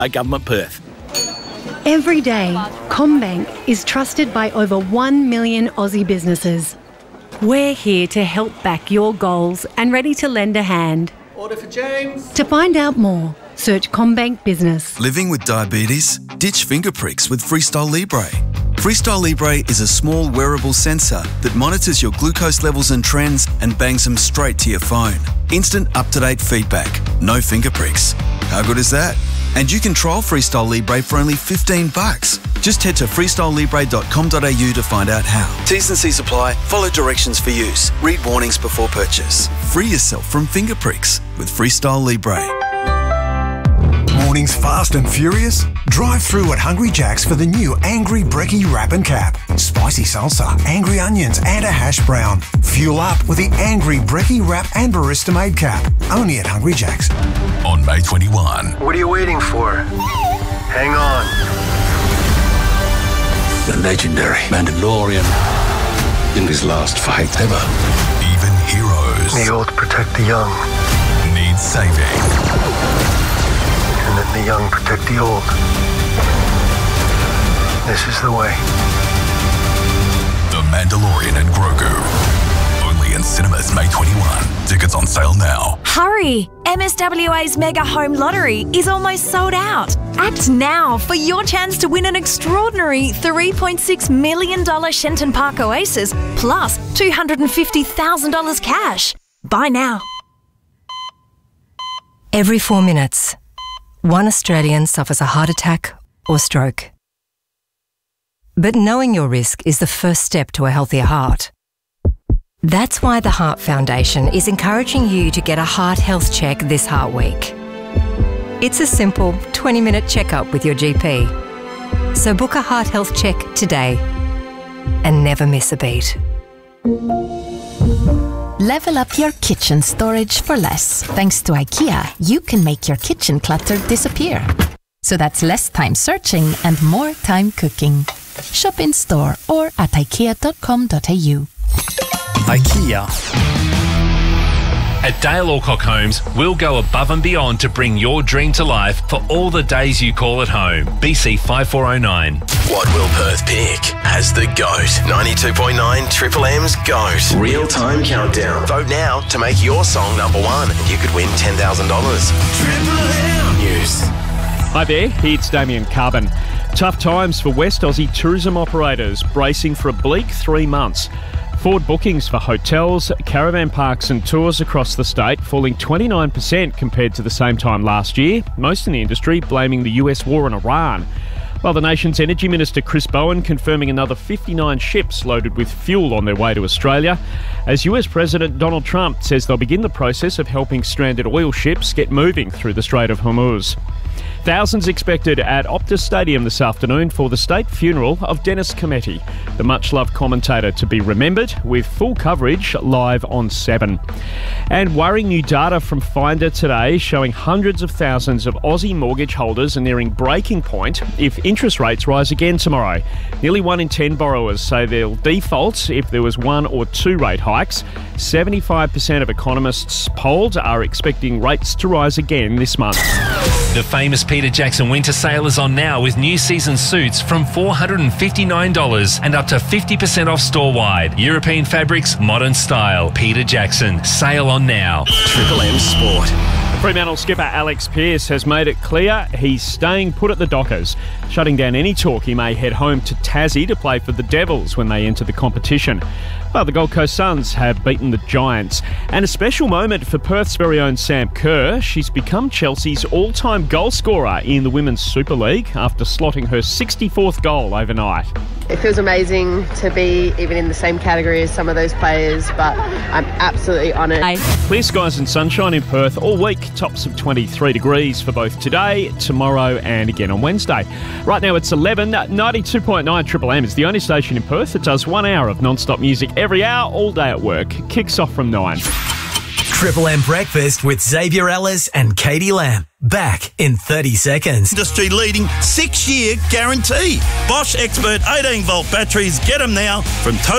Government Perth. Every day, CommBank is trusted by over 1 million Aussie businesses. We're here to help back your goals and ready to lend a hand. Order for James. To find out more, search CommBank Business. Living with diabetes? Ditch finger pricks with Freestyle Libre. Freestyle Libre is a small wearable sensor that monitors your glucose levels and trends and bangs them straight to your phone. Instant up-to-date feedback. No finger pricks. How good is that? And you can trial Freestyle Libre for only $15. Just head to freestylelibre.com.au to find out how. T's and C's apply. Follow directions for use. Read warnings before purchase. Free yourself from finger pricks with Freestyle Libre. Mornings fast and furious? Drive through at Hungry Jack's for the new Angry Brekkie Wrap and Cap. Spicy salsa, angry onions and a hash brown. Fuel up with the Angry Brekkie Wrap and Barista Made Cap. Only at Hungry Jack's. On May 21. What are you waiting for? Hang on. The legendary Mandalorian in his last fight ever. Even heroes. The old protect the young. Need saving. And then the young protect the old. This is the way. The Mandalorian and Grogu. Only in cinemas May 21. Tickets on sale now. Hurry! MSWA's Mega Home Lottery is almost sold out. Act now for your chance to win an extraordinary $3.6 million Shenton Park Oasis plus $250,000 cash. Buy now. Every 4 minutes, one Australian suffers a heart attack or stroke. But knowing your risk is the first step to a healthier heart. That's why the Heart Foundation is encouraging you to get a heart health check this Heart Week. It's a simple 20-minute checkup with your GP. So book a heart health check today and never miss a beat. Level up your kitchen storage for less. Thanks to IKEA, you can make your kitchen clutter disappear. So that's less time searching and more time cooking. Shop in store or at ikea.com.au. IKEA. At Dale Alcock Homes, we'll go above and beyond to bring your dream to life for all the days you call it home. BC 5409. What will Perth pick as the GOAT? 92.9 Triple M's GOAT. Real-time countdown. Vote now to make your song number one and you could win $10,000. Triple M News. Hi there, it's Damien Carbon. Tough times for West Aussie tourism operators, bracing for a bleak 3 months. Forward bookings for hotels, caravan parks and tours across the state falling 29% compared to the same time last year, most in the industry blaming the US war on Iran. While the nation's Energy Minister Chris Bowen confirming another 59 ships loaded with fuel on their way to Australia, as US President Donald Trump says they'll begin the process of helping stranded oil ships get moving through the Strait of Hormuz. Thousands expected at Optus Stadium this afternoon for the state funeral of Dennis Cometti, the much-loved commentator to be remembered, with full coverage live on 7. And worrying new data from Finder today showing hundreds of thousands of Aussie mortgage holders are nearing breaking point if interest rates rise again tomorrow. Nearly 1 in 10 borrowers say they'll default if there was 1 or 2 rate hikes. 75% of economists polled are expecting rates to rise again this month. The famous Peter Jackson winter sale is on now with new season suits from $459 and up to 50% off store-wide. European fabrics, modern style. Peter Jackson. Sale on now. Triple M Sport. Fremantle skipper Alex Pearce has made it clear he's staying put at the Dockers, shutting down any talk he may head home to Tassie to play for the Devils when they enter the competition. Well, the Gold Coast Suns have beaten the Giants. And a special moment for Perth's very own Sam Kerr. She's become Chelsea's all-time goal scorer in the Women's Super League after slotting her 64th goal overnight. It feels amazing to be even in the same category as some of those players, but I'm absolutely honoured. Clear skies and sunshine in Perth all week. Tops of 23 degrees for both today, tomorrow and again on Wednesday. Right now it's 11. 92.9 Triple M is the only station in Perth that does 1 hour of non-stop music every hour, all day at work. Kicks off from 9. Triple M Breakfast with Xavier Ellis and Katie Lamb. Back in 30 seconds. Industry leading 6-year guarantee. Bosch Expert 18-volt batteries. Get them now from